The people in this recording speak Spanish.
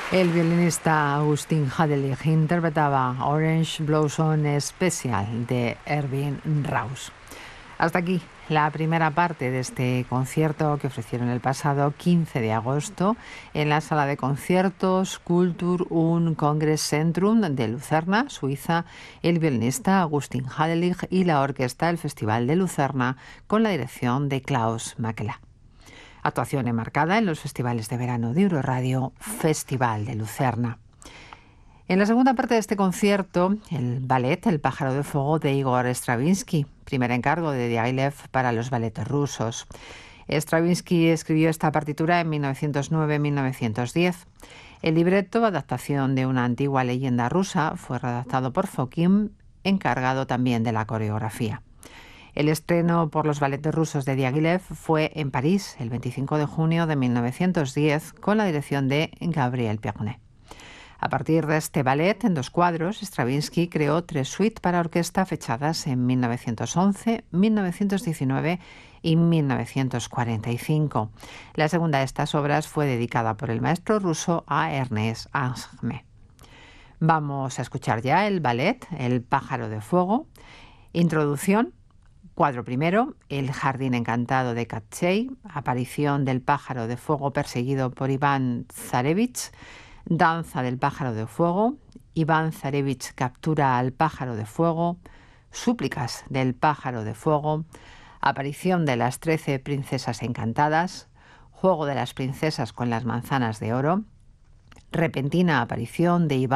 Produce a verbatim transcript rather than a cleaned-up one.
El violinista Augustin Hadelich interpretaba Orange Blossom Special de Erwin Raus. Hasta aquí la primera parte de este concierto que ofrecieron el pasado quince de agosto en la sala de conciertos Kultur- und Kongress-Zentrum de Lucerna, Suiza, el violinista Augustin Hadelich y la orquesta del Festival de Lucerna con la dirección de Klaus Mäkelä. Actuación enmarcada en los festivales de verano de Euroradio, Festival de Lucerna. En la segunda parte de este concierto, el ballet El pájaro de fuego de Igor Stravinsky, primer encargo de Diaghilev para los balletes rusos. Stravinsky escribió esta partitura en mil novecientos nueve mil novecientos diez. El libreto, adaptación de una antigua leyenda rusa, fue redactado por Fokin, encargado también de la coreografía. El estreno por los balletes rusos de Diaghilev fue en París el veinticinco de junio de mil novecientos diez con la dirección de Gabriel Pierné. A partir de este ballet en dos cuadros, Stravinsky creó tres suites para orquesta fechadas en mil novecientos once, mil novecientos diecinueve y mil novecientos cuarenta y cinco. La segunda de estas obras fue dedicada por el maestro ruso a Ernest Angermet. Vamos a escuchar ya el ballet El pájaro de fuego. Introducción. Cuadro primero, El jardín encantado de Katsay, aparición del pájaro de fuego perseguido por Iván Zarevich, danza del pájaro de fuego, Iván Zarevich captura al pájaro de fuego, súplicas del pájaro de fuego, aparición de las trece princesas encantadas, juego de las princesas con las manzanas de oro, repentina aparición de Iván